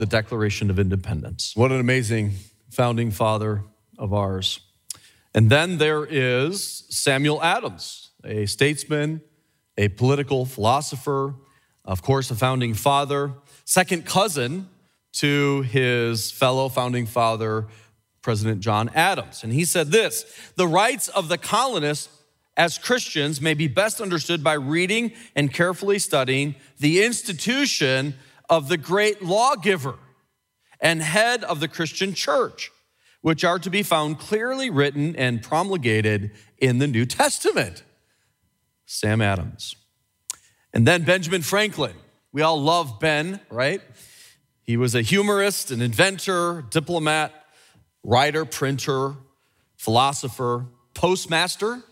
the Declaration of Independence. What an amazing founding father of ours. And then there is Samuel Adams, a statesman, a political philosopher, of course, a founding father, second cousin to his fellow founding father, President John Adams. And he said this: the rights of the colonists as Christians may be best understood by reading and carefully studying the institution of the great lawgiver and head of the Christian church, which are to be found clearly written and promulgated in the New Testament. Sam Adams. And then Benjamin Franklin. We all love Ben, right? He was a humorist, an inventor, diplomat, writer, printer, philosopher, postmaster,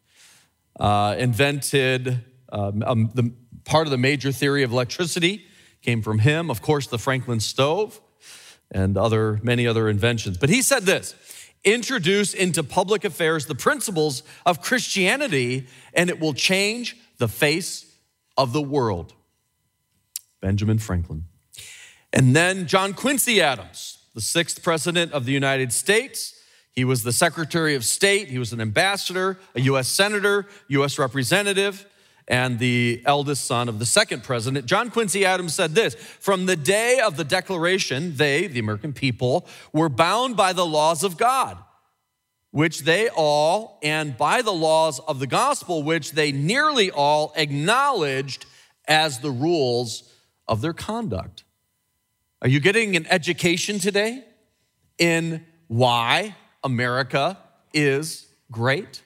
invented the part of the major theory of electricity came from him. Of course, the Franklin stove and many other inventions. But he said this: introduce into public affairs the principles of Christianity, and it will change the face of the world. Benjamin Franklin. And then John Quincy Adams, the sixth president of the United States. He was the Secretary of State. He was an ambassador, a U.S. senator, U.S. representative, and the eldest son of the second president. John Quincy Adams said this: from the day of the Declaration, they, the American people, were bound by the laws of God, which they all, and by the laws of the gospel, which they nearly all acknowledged as the rules of their conduct. Are you getting an education today in why America is great?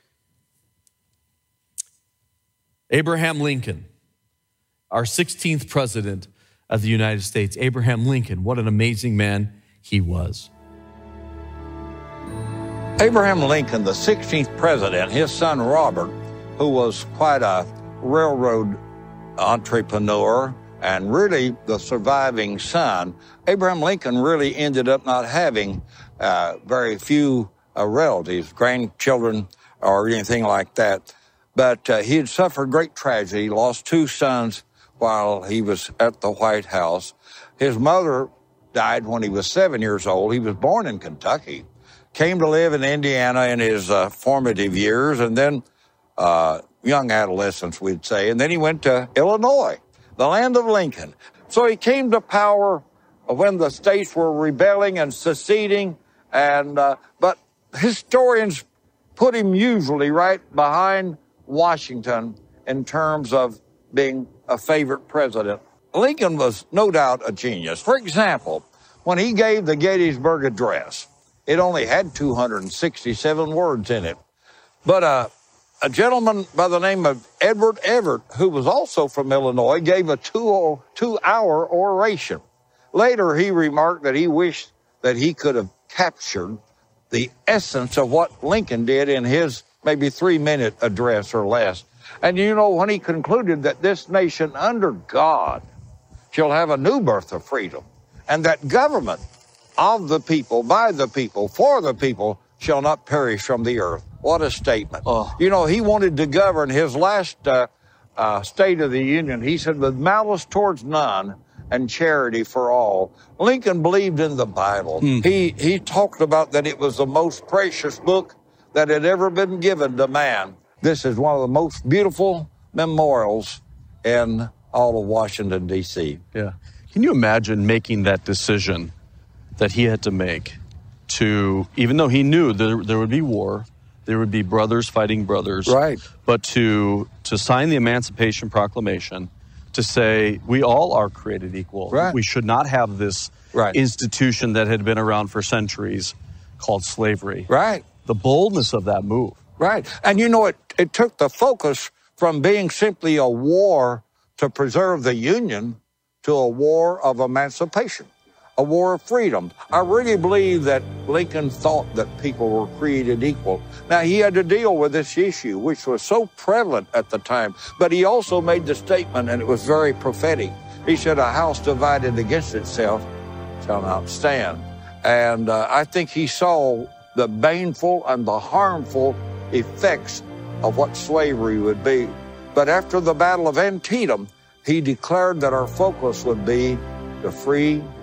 Abraham Lincoln, our 16th president of the United States. Abraham Lincoln, what an amazing man he was. Abraham Lincoln, the 16th president, his son Robert, who was quite a railroad entrepreneur and really the surviving son, Abraham Lincoln really ended up not having very few relatives, grandchildren, or anything like that. But he had suffered great tragedy, lost two sons while he was at the White House. His mother died when he was 7 years old. He was born in Kentucky, came to live in Indiana in his formative years, and then young adolescence, we'd say. And then he went to Illinois, the land of Lincoln. So he came to power when the states were rebelling and seceding, and but historians put him usually right behind Washington in terms of being a favorite president. Lincoln was no doubt a genius. For example, when he gave the Gettysburg Address, it only had 267 words in it. But a gentleman by the name of Edward Everett, who was also from Illinois, gave a two-hour oration. Later, he remarked that he wished that he could have captured the essence of what Lincoln did in his maybe 3-minute address or less. And you know, when he concluded that this nation under God shall have a new birth of freedom, and that government of the people, by the people, for the people, shall not perish from the earth. What a statement. You know, he wanted to govern his last State of the Union. He said, with malice towards none and charity for all. Lincoln believed in the Bible. He talked about that it was the most precious book that had ever been given to man. This is one of the most beautiful memorials in all of Washington, D.C. Yeah. Can you imagine making that decision that he had to make to, even though he knew there would be war, there would be brothers fighting brothers, right? But to sign the Emancipation Proclamation, to say we all are created equal. Right. We should not have this institution that had been around for centuries called slavery. Right. The boldness of that move. Right. And you know, it took the focus from being simply a war to preserve the Union to a war of emancipation, a war of freedom. I really believe that Lincoln thought that people were created equal. Now, he had to deal with this issue, which was so prevalent at the time, but he also made the statement, and it was very prophetic. He said, a house divided against itself shall not stand. And I think he saw the baneful and the harmful effects of what slavery would be. But after the Battle of Antietam, he declared that our focus would be to free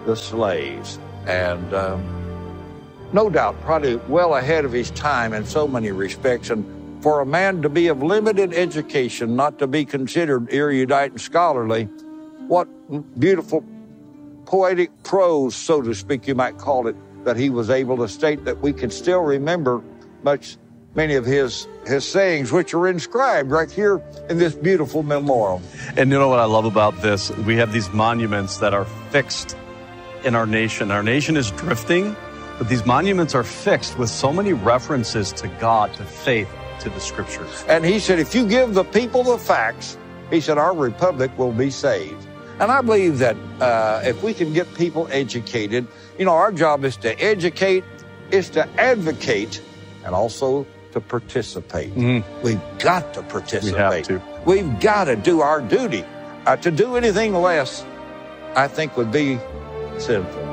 the slaves. And no doubt, probably well ahead of his time in so many respects. And for a man to be of limited education, not to be considered erudite and scholarly, what beautiful poetic prose, so to speak, you might call it, that he was able to state, that we can still remember many of his sayings, which are inscribed right here in this beautiful memorial. And you know what I love about this? We have these monuments that are fixed in our nation. Our nation is drifting, but these monuments are fixed with so many references to God, to faith, to the scriptures. And he said, if you give the people the facts, he said, our republic will be saved. And I believe that if we can get people educated, our job is to educate, is to advocate, and also to participate. Mm-hmm. We've got to participate. We have to. We've got to do our duty. To do anything less, I think, would be sinful.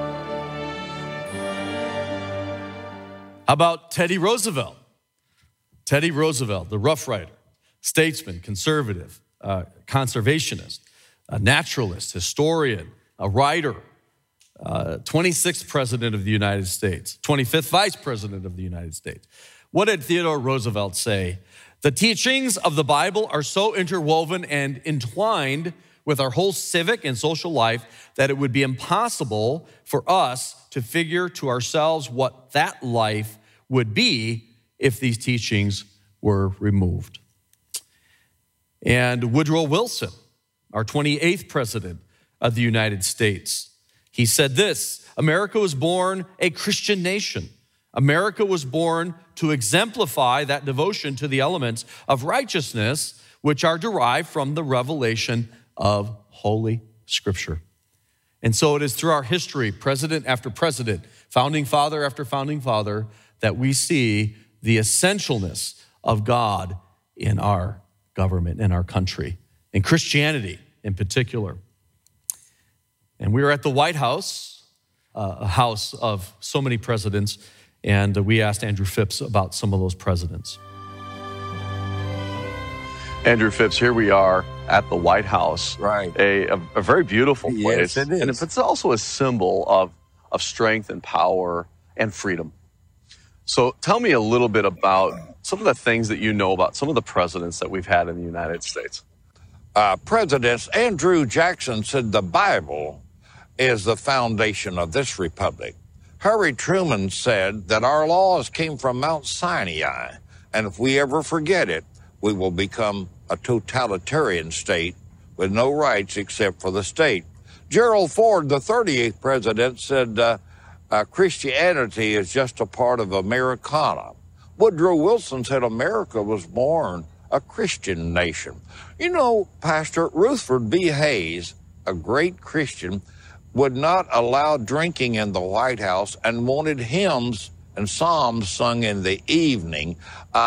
How about Teddy Roosevelt? Teddy Roosevelt, the Rough Rider, statesman, conservative, conservationist, a naturalist, historian, a writer, 26th president of the United States, 25th vice president of the United States. What did Theodore Roosevelt say? The teachings of the Bible are so interwoven and entwined with our whole civic and social life that it would be impossible for us to figure to ourselves what that life would be if these teachings were removed. And Woodrow Wilson, our 28th president of the United States, he said this: America was born a Christian nation. America was born to exemplify that devotion to the elements of righteousness which are derived from the revelation of Holy Scripture. And so it is through our history, president after president, founding father after founding father, that we see the essentialness of God in our government, in our country, in Christianity in particular. And we were at the White House, a house of so many presidents, and we asked Andrew Phipps about some of those presidents. Andrew Phipps, here we are at the White House. Right. A very beautiful place. Yes, it is. And it's also a symbol of strength and power and freedom. So tell me a little bit about some of the things that you know about some of the presidents that we've had in the United States. Presidents, Andrew Jackson said the Bible is the foundation of this republic. Harry Truman said that our laws came from Mount Sinai, and if we ever forget it, we will become a totalitarian state with no rights except for the state. Gerald Ford, the 38th president, said Christianity is just a part of Americana. Woodrow Wilson said America was born a Christian nation. You know, Pastor Rutherford B. Hayes, a great Christian, would not allow drinking in the White House and wanted hymns and psalms sung in the evening.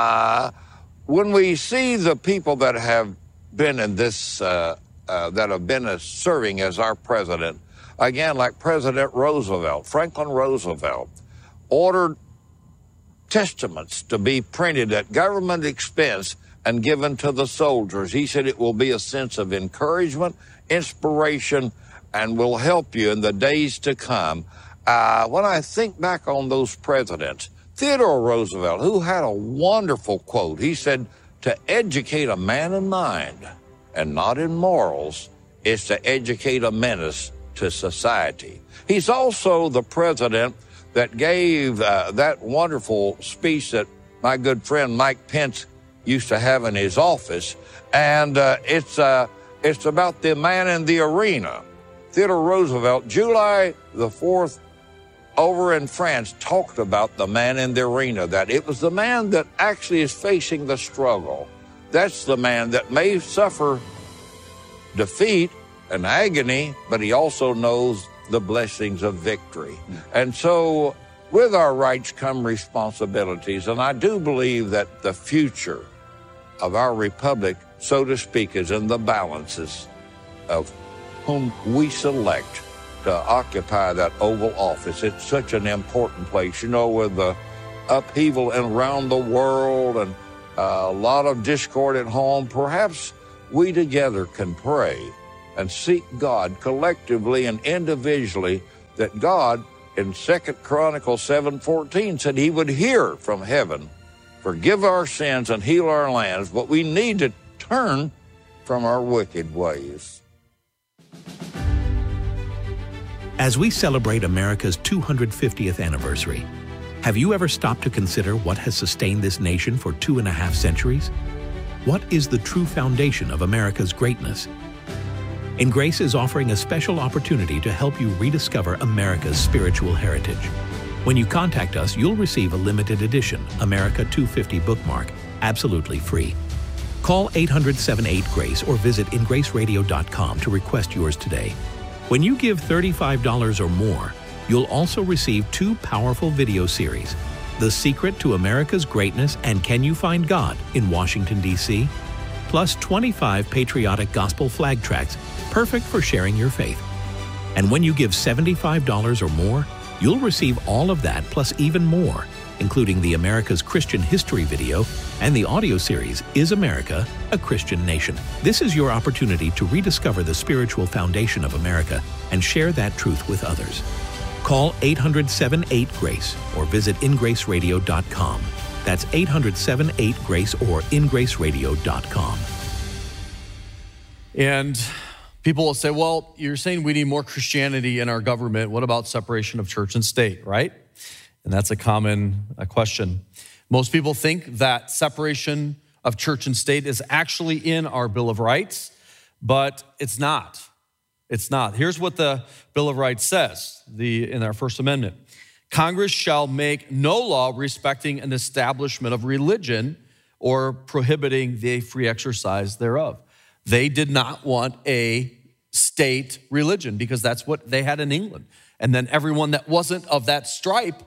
When we see the people that have been in this, that have been serving as our president, again, like President Roosevelt, Franklin Roosevelt, ordered testaments to be printed at government expense and given to the soldiers. He said it will be a sense of encouragement, inspiration, and will help you in the days to come. When I think back on those presidents, Theodore Roosevelt, who had a wonderful quote, he said, to educate a man in mind and not in morals is to educate a menace to society. He's also the president that gave that wonderful speech that my good friend Mike Pence used to have in his office, and it's about the man in the arena. Theodore Roosevelt, July the 4th, over in France, talked about the man in the arena, that it was the man that actually is facing the struggle. That's the man that may suffer defeat and agony, but he also knows the blessings of victory. And so with our rights come responsibilities, and I do believe that the future of our republic, so to speak, is in the balances of whom we select to occupy that Oval Office. It's such an important place, you know, with the upheaval around the world and a lot of discord at home. Perhaps we together can pray and seek God collectively and individually, that God in 2 Chronicles 7:14 said he would hear from heaven, forgive our sins and heal our lands, but we need to turn from our wicked ways. As we celebrate America's 250th anniversary, have you ever stopped to consider what has sustained this nation for 2.5 centuries? What is the true foundation of America's greatness? In Grace is offering a special opportunity to help you rediscover America's spiritual heritage. When you contact us, you'll receive a limited edition America 250 bookmark, absolutely free. Call 800-78-GRACE or visit ingraceradio.com to request yours today. When you give $35 or more, you'll also receive 2 powerful video series, The Secret to America's Greatness and Can You Find God in Washington, D.C., plus 25 patriotic gospel flag tracts, perfect for sharing your faith. And when you give $75 or more, you'll receive all of that plus even more, including the America's Christian History video and the audio series, Is America a Christian Nation? This is your opportunity to rediscover the spiritual foundation of America and share that truth with others. Call 800-78-GRACE or visit ingraceradio.com. That's 800-78-GRACE or ingraceradio.com. And people will say, well, you're saying we need more Christianity in our government. What about separation of church and state, right? And that's a common question. Most people think that separation of church and state is actually in our Bill of Rights, but it's not. It's not. Here's what the Bill of Rights says in our First Amendment. Congress shall make no law respecting an establishment of religion or prohibiting the free exercise thereof. They did not want a state religion because that's what they had in England. And then everyone that wasn't of that stripe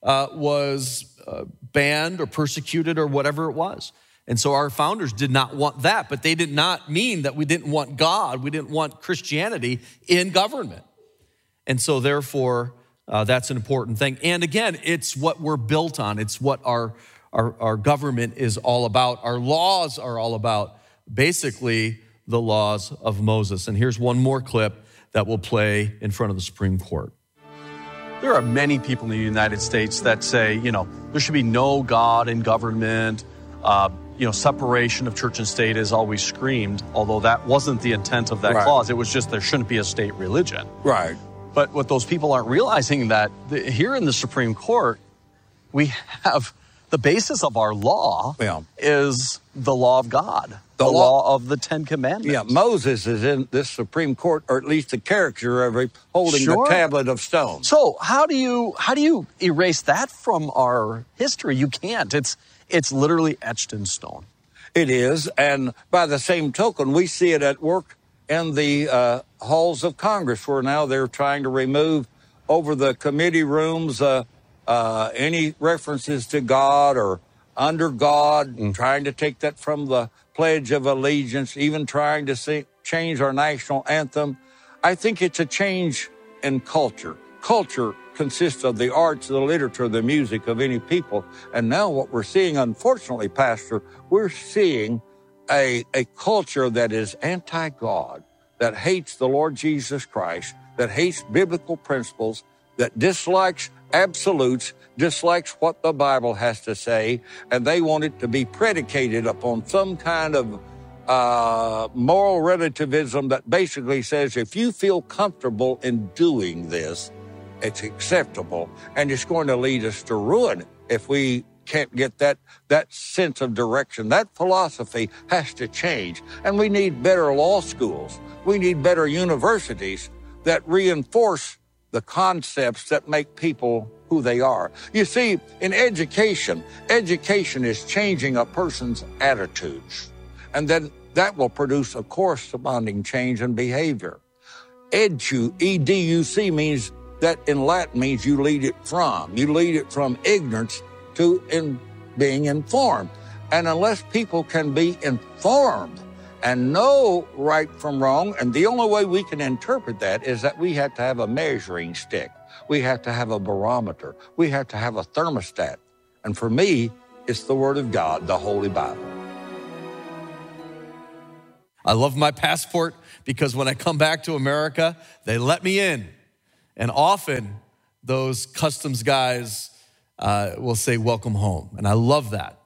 was banned or persecuted or whatever it was. And so our founders did not want that, but they did not mean that we didn't want God, we didn't want Christianity in government. And so therefore, that's an important thing. And again, it's what we're built on. It's what our government is all about. Our laws are all about, basically, the laws of Moses. And here's one more clip that will play in front of the Supreme Court. There are many people in the United States that say, there should be no God in government. Separation of church and state is always screamed, although that wasn't the intent of that clause. It was just there shouldn't be a state religion. Right. But what those people aren't realizing that here in the Supreme Court, we have the basis of our law is the law of God, the law of the Ten Commandments. Yeah, Moses is in this Supreme Court, or at least the character of it, holding the tablet of stone. So how do you erase that from our history? You can't. It's literally etched in stone. It is, and by the same token, we see it at work in the halls of Congress, where now they're trying to remove over the committee rooms any references to God or under God, and trying to take that from the Pledge of Allegiance, even trying to change our national anthem. I think it's a change in culture. Culture consists of the arts, the literature, the music of any people. And now what we're seeing, unfortunately, Pastor, we're seeing a culture that is anti-God, that hates the Lord Jesus Christ, that hates biblical principles, that dislikes absolutes, dislikes what the Bible has to say, and they want it to be predicated upon some kind of moral relativism that basically says if you feel comfortable in doing this, it's acceptable, and it's going to lead us to ruin if we can't get that sense of direction. That philosophy has to change, and we need better law schools. We need better universities that reinforce the concepts that make people who they are. You see, in education is changing a person's attitudes, and then that will produce a corresponding change in behavior. EDUC means that in Latin means you lead it from ignorance to being informed. And unless people can be informed and know right from wrong, and the only way we can interpret that is that we have to have a measuring stick. We have to have a barometer. We have to have a thermostat. And for me, it's the Word of God, the Holy Bible. I love my passport because when I come back to America, they let me in. And often those customs guys will say, welcome home. And I love that.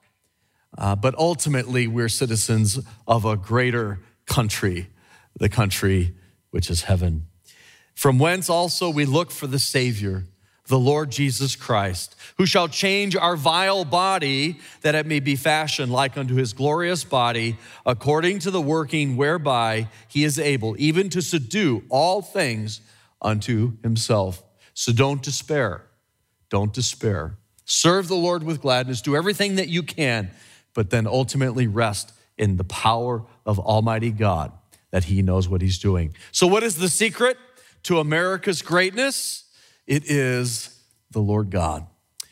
But ultimately, we're citizens of a greater country, the country which is heaven. From whence also we look for the Savior, the Lord Jesus Christ, who shall change our vile body, that it may be fashioned like unto his glorious body, according to the working whereby he is able even to subdue all things unto himself. So don't despair. Don't despair. Serve the Lord with gladness. Do everything that you can, but then ultimately rest in the power of Almighty God, that he knows what he's doing. So what is the secret to America's greatness? It is the Lord God.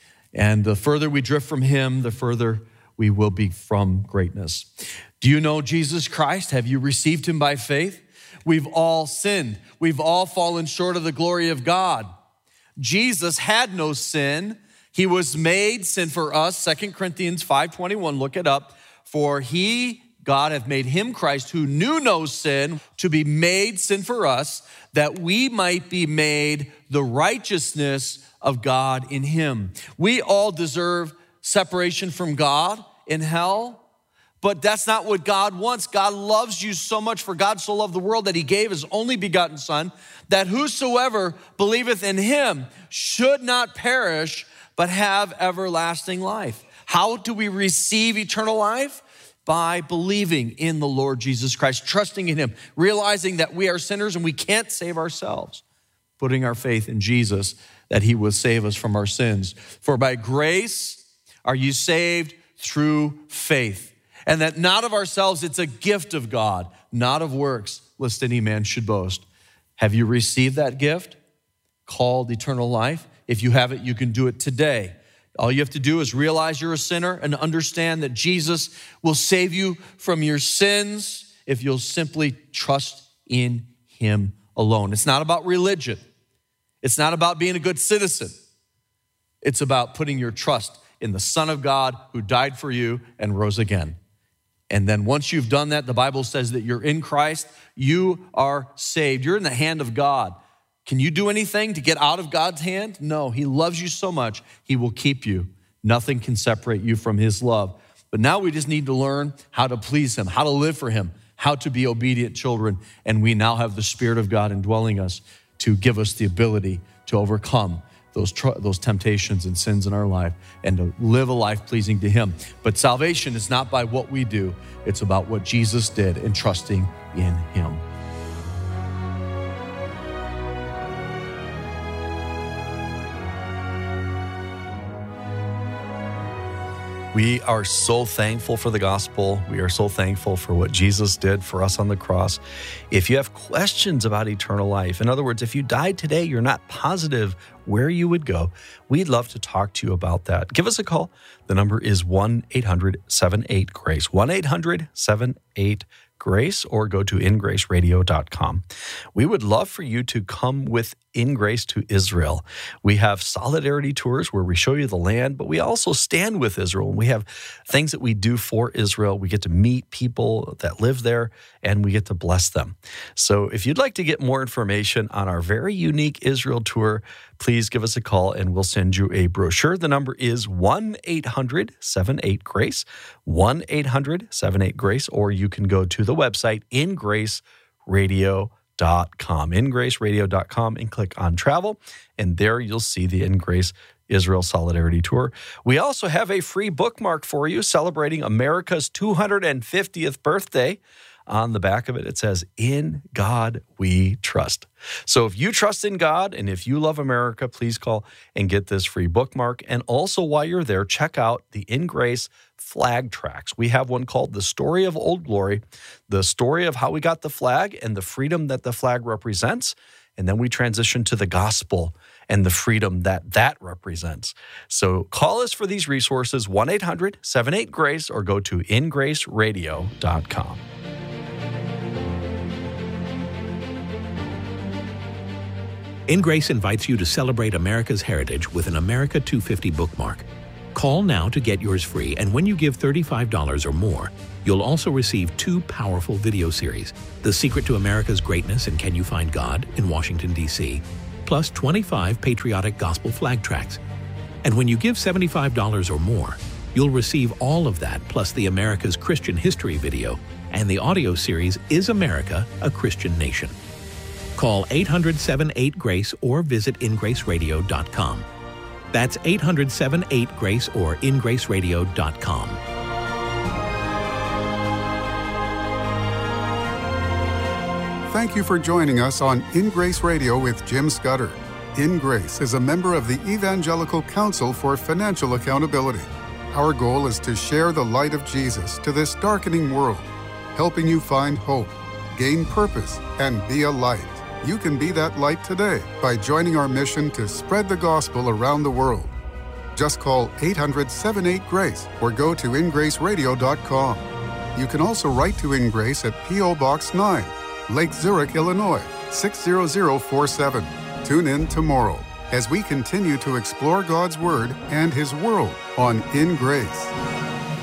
And the further we drift from him, the further we will be from greatness. Do you know Jesus Christ? Have you received him by faith? We've all sinned. We've all fallen short of the glory of God. Jesus had no sin. He was made sin for us. 2 Corinthians 5:21, look it up. For he, God, hath made him, Christ, who knew no sin, to be made sin for us, that we might be made the righteousness of God in him. We all deserve separation from God in hell, but that's not what God wants. God loves you so much, for God so loved the world that he gave his only begotten Son, that whosoever believeth in him should not perish, but have everlasting life. How do we receive eternal life? By believing in the Lord Jesus Christ, trusting in him, realizing that we are sinners and we can't save ourselves, putting our faith in Jesus, that he will save us from our sins. For by grace are you saved through faith, and that not of ourselves, it's a gift of God, not of works, lest any man should boast. Have you received that gift called eternal life? If you have it, you can do it today. All you have to do is realize you're a sinner and understand that Jesus will save you from your sins if you'll simply trust in him alone. It's not about religion. It's not about being a good citizen. It's about putting your trust in the Son of God who died for you and rose again. And then once you've done that, the Bible says that you're in Christ, you are saved. You're in the hand of God. Can you do anything to get out of God's hand? No, he loves you so much, he will keep you. Nothing can separate you from his love. But now we just need to learn how to please him, how to live for him, how to be obedient children. And we now have the Spirit of God indwelling us to give us the ability to overcome those temptations and sins in our life and to live a life pleasing to him. But salvation is not by what we do. It's about what Jesus did and trusting in him. We are so thankful for the gospel. We are so thankful for what Jesus did for us on the cross. If you have questions about eternal life, in other words, if you died today, you're not positive where you would go, we'd love to talk to you about that. Give us a call. The number is 1-800-78-GRACE, 1-800-78-GRACE, or go to ingraceradio.com. We would love for you to come with In Grace to Israel. We have solidarity tours where we show you the land, but we also stand with Israel. We have things that we do for Israel. We get to meet people that live there, and we get to bless them. So if you'd like to get more information on our very unique Israel tour, please give us a call and we'll send you a brochure. The number is 1-800-78-GRACE, 1-800-78-GRACE, or you can go to the website ingraceradio.com, ingraceradio.com, and click on travel, and there you'll see the In Grace Israel Solidarity Tour. We also have a free bookmark for you celebrating America's 250th birthday. On the back of it, it says, "In God We Trust." So if you trust in God and if you love America, please call and get this free bookmark. And also while you're there, check out the In Grace flag tracks. We have one called The Story of Old Glory, the story of how we got the flag and the freedom that the flag represents. And then we transition to the gospel and the freedom that that represents. So call us for these resources, 1-800-78-GRACE, or go to ingraceradio.com. In Grace invites you to celebrate America's heritage with an America 250 bookmark. Call now to get yours free, and when you give $35 or more, you'll also receive 2 powerful video series, The Secret to America's Greatness and Can You Find God in Washington, D.C., plus 25 patriotic gospel flag tracts. And when you give $75 or more, you'll receive all of that plus the America's Christian History video and the audio series Is America a Christian Nation? Call 800-78-GRACE or visit ingraceradio.com. That's 800-78-GRACE or ingraceradio.com. Thank you for joining us on In Grace Radio with Jim Scudder. In Grace is a member of the Evangelical Council for Financial Accountability. Our goal is to share the light of Jesus to this darkening world, helping you find hope, gain purpose, and be a light. You can be that light today by joining our mission to spread the gospel around the world. Just call 800-78-GRACE or go to ingraceradio.com. You can also write to In Grace at P.O. Box 9, Lake Zurich, Illinois, 60047. Tune in tomorrow as we continue to explore God's Word and His world on In Grace.